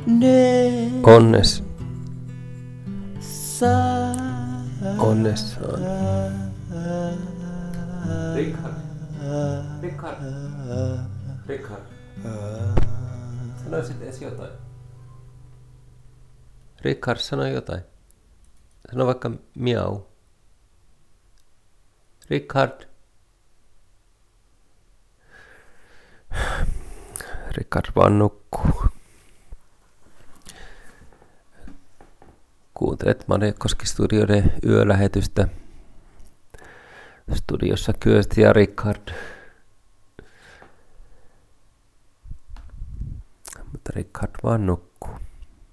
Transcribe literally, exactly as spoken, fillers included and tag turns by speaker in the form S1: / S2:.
S1: Onnes. Onnes on.
S2: Richard. Richard. Richard. Sanoisit edes jotain.
S1: Richard, sano jotain. Sano vaikka miau. Richard. Richard vaan nukkuu. Kuuntelet Manekoski-studioiden yölähetystä. Studiossa Kyösti ja Richard. Mutta Richard vaan nukkuu.